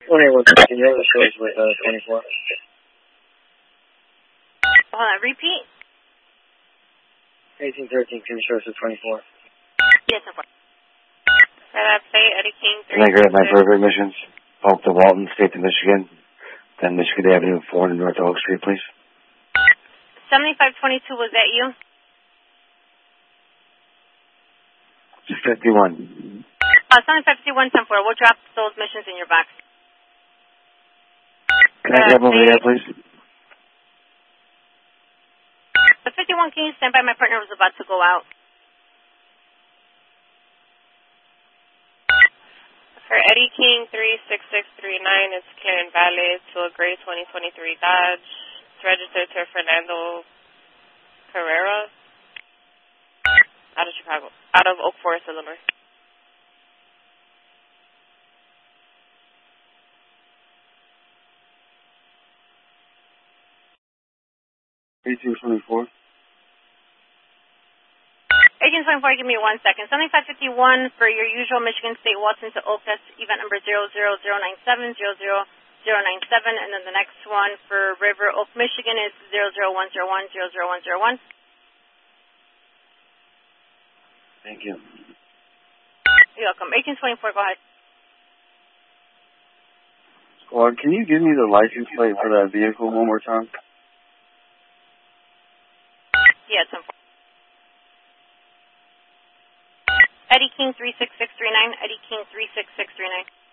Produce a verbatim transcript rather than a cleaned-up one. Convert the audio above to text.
twenty-one, continue, it shows with uh, twenty-four. Hold on, repeat. eighteen thirteen, can you show us with twenty-four? Yes, of course. Red Play, Eddie King, three. Can I grab my further missions? Oak to Walton, State to Michigan, then Michigan Avenue, four hundred North Oak Street, please. seventy-five twenty-two, was that you? fifty-one. Uh, seventy-five fifty-one, ten four. We'll drop those missions in your box. Can I grab over there, please? The fifty-one, can you stand by? My partner was about to go out. For Eddie King, three six six three nine, it's Karen Valley to a gray twenty twenty-three Dodge. It's registered to Fernando Carrera out of Chicago, out of Oak Forest, Illinois. eighteen twenty-four. eighteen twenty-four, give me one second. seventy-five fifty-one for your usual Michigan State Walton to Oak, that's event number zero zero zero nine seven, zero zero zero nine seven, and then the next one for River Oak, Michigan is zero zero one zero one, zero zero one zero one. Thank you. You're welcome. eighteen twenty-four, go ahead. Squad, can you give me the license plate for that vehicle one more time? Yeah, ten four. Eddie King, three six six three nine. Eddie King, three six six three nine.